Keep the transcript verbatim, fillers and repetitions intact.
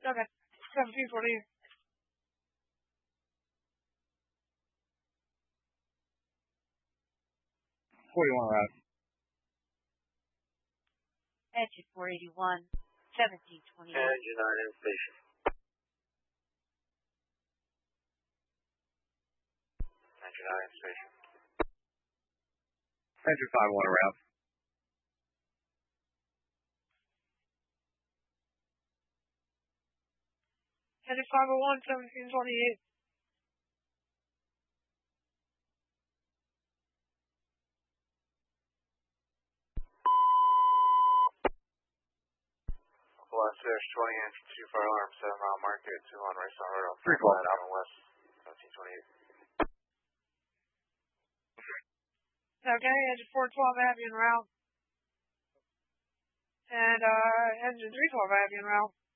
Okay. seventeen twenty. forty-one route. Engine four eighty-one, seventeen twenty-eight. Engine nine in station. Engine nine in station. Engine five one route. Engine five oh one, seventeen twenty-eight. One slash twenty engine two fire alarm, seven mile market, two on race on road, three twelve out on west, seventeen twenty-eight. Okay, engine four twelve Avian route. And uh, engine three twelve Avian route.